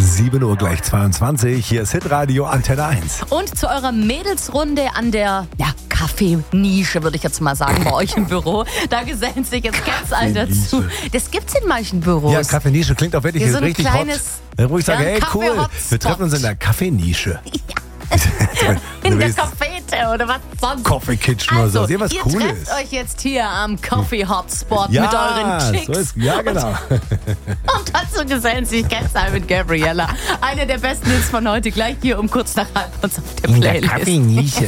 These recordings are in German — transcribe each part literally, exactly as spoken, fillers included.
sieben Uhr gleich zweiundzwanzig. Hier ist Hitradio Antenne eins. Und zu eurer Mädelsrunde an der ja, Kaffee-Nische, würde ich jetzt mal sagen, bei euch im Büro. Da gesellen sich jetzt ganz all dazu. Das gibt's in manchen Büros. Ja, Kaffee-Nische klingt auch wirklich Hier so ein richtig kleines, hot. Wo ich sage, ja, hey cool, wir treffen uns in der Kaffee-Nische. in der Cafete oder was sonst. Coffee Kitchen also, oder so. Ja, was ihr Cooles. trefft euch jetzt hier am Coffee Hotspot Ja, mit euren Chicks. so ist, ja, genau. Und, und dazu gesellen sich Gäste mit Gabriella. Eine der besten Hits von heute, gleich hier um kurz nach halb uns auf der In der Playlist. Kaffee-Nische.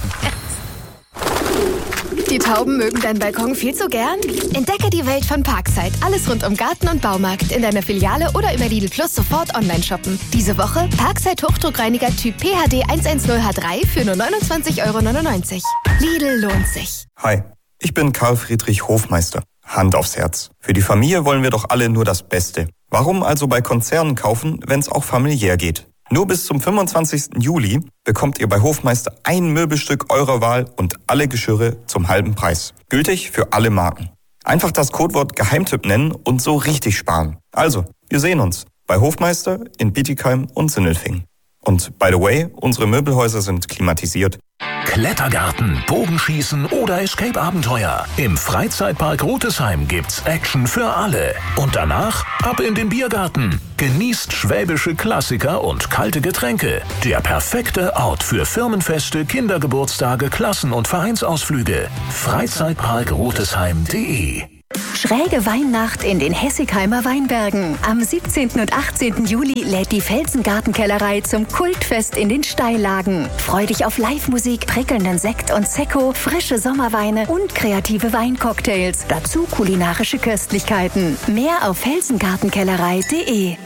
Die Tauben mögen deinen Balkon viel zu gern? Entdecke die Welt von Parkside. Alles rund um Garten und Baumarkt. In deiner Filiale oder über Lidl Plus sofort online shoppen. Diese Woche Parkside Hochdruckreiniger Typ P H D hundertzehn H drei für nur neunundzwanzig Euro neunundneunzig. Lidl lohnt sich. Hi, ich bin Karl Friedrich Hofmeister. Hand aufs Herz. Für die Familie wollen wir doch alle nur das Beste. Warum also bei Konzernen kaufen, wenn es auch familiär geht? Nur bis zum fünfundzwanzigsten Juli bekommt ihr bei Hofmeister ein Möbelstück eurer Wahl und alle Geschirre zum halben Preis. Gültig für alle Marken. Einfach das Codewort Geheimtipp nennen und so richtig sparen. Also, wir sehen uns bei Hofmeister in Bietigheim und Sindelfingen. Und by the way, unsere Möbelhäuser sind klimatisiert. Klettergarten, Bogenschießen oder Escape-Abenteuer. Im Freizeitpark Rutesheim gibt's Action für alle. Und danach ab in den Biergarten. Genießt schwäbische Klassiker und kalte Getränke. Der perfekte Ort für Firmenfeste, Kindergeburtstage, Klassen- und Vereinsausflüge. Freizeitpark Rutesheim punkt de. Schräge Weihnacht in den Hessigheimer Weinbergen. Am siebzehnten und achtzehnten Juli lädt die Felsengartenkellerei zum Kultfest in den Steillagen. Freu dich auf Live-Musik, prickelnden Sekt und Sekko, frische Sommerweine und kreative Weincocktails. Dazu kulinarische Köstlichkeiten. Mehr auf felsengartenkellerei punkt de.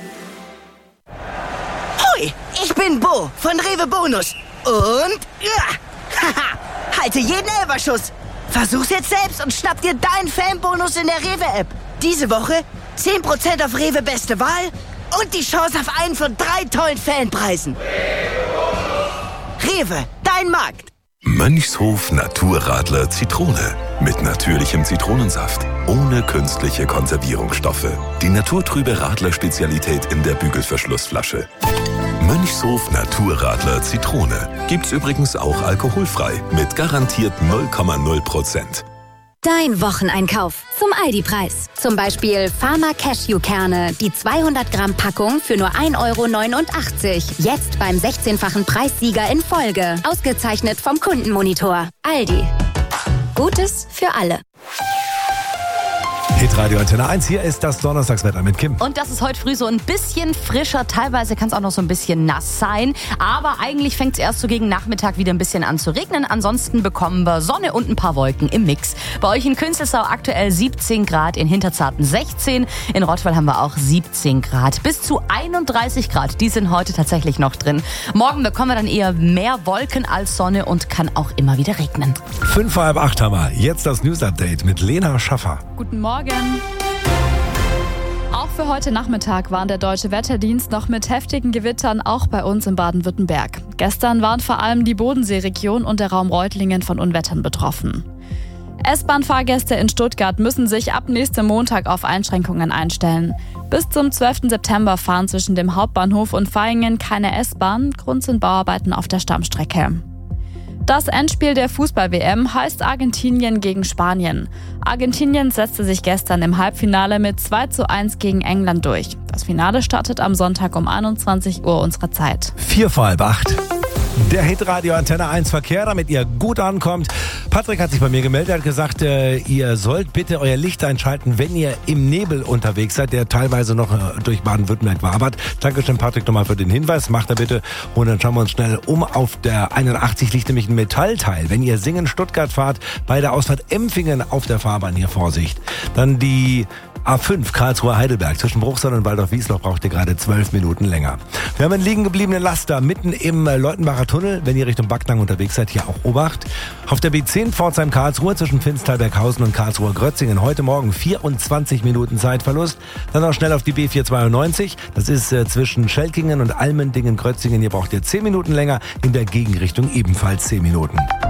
Hoi, ich bin Bo von Rewe Bonus. Und ja, haha, halte jeden Elberschuss. Versuch's jetzt selbst und schnapp dir deinen Fanbonus in der Rewe-App. Diese Woche zehn Prozent auf Rewe Beste Wahl und die Chance auf einen von drei tollen Fanpreisen. Rewe, dein Markt. Mönchshof Naturradler Zitrone. Mit natürlichem Zitronensaft. Ohne künstliche Konservierungsstoffe. Die naturtrübe Radler-Spezialität in der Bügelverschlussflasche. Mönchshof Naturradler Zitrone. Gibt's übrigens auch alkoholfrei. Mit garantiert null Komma null Prozent. Dein Wocheneinkauf zum Aldi-Preis. Zum Beispiel Pharma Cashewkerne, die zweihundert Gramm Packung für nur ein Euro neunundachtzig. Jetzt beim sechzehnfachen Preissieger in Folge. Ausgezeichnet vom Kundenmonitor. Aldi. Gutes für alle. Hitradio Antenne eins, hier ist das Donnerstagswetter mit Kim. Und das ist heute früh so ein bisschen frischer, teilweise kann es auch noch so ein bisschen nass sein. Aber eigentlich fängt es erst so gegen Nachmittag wieder ein bisschen an zu regnen. Ansonsten bekommen wir Sonne und ein paar Wolken im Mix. Bei euch in Künzelsau aktuell siebzehn Grad, in Hinterzarten sechzehn, in Rottweil haben wir auch siebzehn Grad. Bis zu einunddreißig Grad, die sind heute tatsächlich noch drin. Morgen bekommen wir dann eher mehr Wolken als Sonne und kann auch immer wieder regnen. Fünf vor halb acht haben wir. Jetzt das News-Update mit Lena Schaffer. Guten Morgen. Auch für heute Nachmittag warnt der Deutsche Wetterdienst noch mit heftigen Gewittern auch bei uns in Baden-Württemberg. Gestern waren vor allem die Bodenseeregion und der Raum Reutlingen von Unwettern betroffen. S-Bahn-Fahrgäste in Stuttgart müssen sich ab nächstem Montag auf Einschränkungen einstellen. Bis zum zwölften September fahren zwischen dem Hauptbahnhof und Vaihingen keine S-Bahn. Grund sind Bauarbeiten auf der Stammstrecke. Das Endspiel der Fußball-W M heißt Argentinien gegen Spanien. Argentinien setzte sich gestern im Halbfinale mit zwei zu eins gegen England durch. Das Finale startet am Sonntag um einundzwanzig Uhr unserer Zeit. Vier vor halb acht. Der Hitradio Antenne eins Verkehr, damit ihr gut ankommt. Patrick hat sich bei mir gemeldet, hat gesagt, äh, ihr sollt bitte euer Licht einschalten, wenn ihr im Nebel unterwegs seid, der teilweise noch äh, durch Baden-Württemberg wabert. Dankeschön, Patrick, nochmal für den Hinweis. Macht er bitte. Und dann schauen wir uns schnell um. Auf der einundachtzig liegt nämlich ein Metallteil. Wenn ihr Singen-Stuttgart fahrt, bei der Ausfahrt Empfingen auf der Fahrbahn hier Vorsicht. Dann die A fünf Karlsruhe-Heidelberg zwischen Bruchsal und Waldorf-Wiesloch braucht ihr gerade zwölf Minuten länger. Wir haben einen liegen gebliebenen Laster mitten im Leutenbacher Tunnel. Wenn ihr Richtung Backnang unterwegs seid, hier auch Obacht. Auf der B zehn Pforzheim-Karlsruhe zwischen Finstal-Berghausen und Karlsruhe-Grötzingen heute Morgen vierundzwanzig Minuten Zeitverlust. Dann auch schnell auf die B vierhundertzweiundneunzig. Das ist äh, zwischen Schelkingen und Almendingen-Grötzingen. Hier braucht ihr zehn Minuten länger. In der Gegenrichtung ebenfalls zehn Minuten.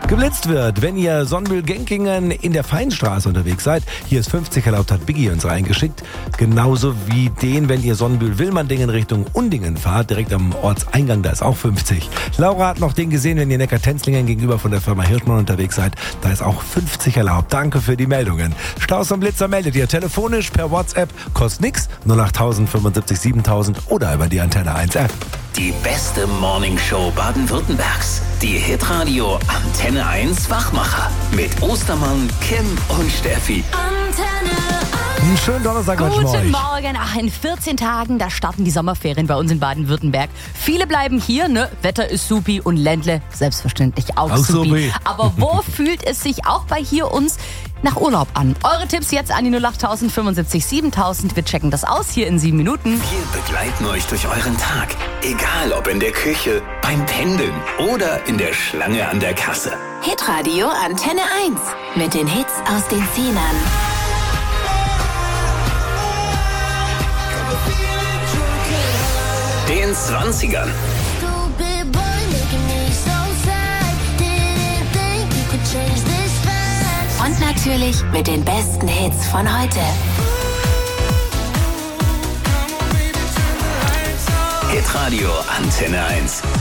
geblitzt wird, wenn ihr Sonnenmühl-Genkingen in der Feinstraße unterwegs seid. Hier ist fünfzig erlaubt, hat Biggie uns reingeschickt. Genauso wie den, wenn ihr Sonnenmühl-Willmanndingen Richtung Undingen fahrt, direkt am Ortseingang, da ist auch fünfzig. Laura hat noch den gesehen, wenn ihr Neckar-Tenzlingen gegenüber von der Firma Hirschmann unterwegs seid, da ist auch fünfzig erlaubt. Danke für die Meldungen. Staus und Blitzer meldet ihr telefonisch per WhatsApp, kostet nix, null acht tausend fünfundsiebzig siebentausend oder über die Antenne eins App. Die beste Morningshow Baden-Württembergs. Die Hitradio Antenne eins Wachmacher. Mit Ostermann, Kim und Steffi. Antenne eins. Einen schönen Donnerstag wünschen wir euch. Guten Morgen. Ach, in vierzehn Tagen, da starten die Sommerferien bei uns in Baden-Württemberg. Viele bleiben hier, ne? Wetter ist supi und Ländle selbstverständlich auch, Auch supi. supi. Aber wo fühlt es sich auch bei hier uns nach Urlaub an? Eure Tipps jetzt an die null acht tausend fünfundsiebzig siebentausend. Wir checken das aus hier in sieben Minuten. Wir begleiten euch durch euren Tag. Egal ob in der Küche, beim Pendeln oder in der Schlange an der Kasse. Hitradio Antenne eins. Mit den Hits aus den Zehnern. Den zwanzigern. Und natürlich mit den besten Hits von heute. Hitradio Antenne eins.